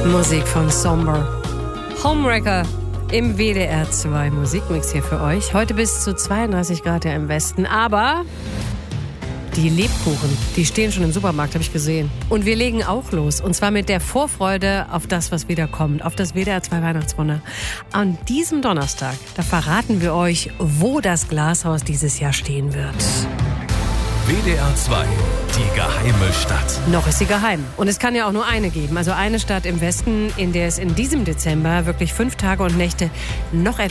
Musik von Somber. Homewrecker im WDR 2 Musikmix hier für euch. Heute bis zu 32 Grad ja im Westen, aber die Lebkuchen, die stehen schon im Supermarkt, habe ich gesehen. Und wir legen auch los. Und zwar mit der Vorfreude auf das, was wieder kommt. Auf das WDR 2 Weihnachtswunder. An diesem Donnerstag, da verraten wir euch, wo das Glashaus dieses Jahr stehen wird. WDR 2, die geheime Stadt. Noch ist sie geheim. Und es kann ja auch nur eine geben. Also eine Stadt im Westen, in der es in diesem Dezember wirklich 5 Tage und Nächte noch etwas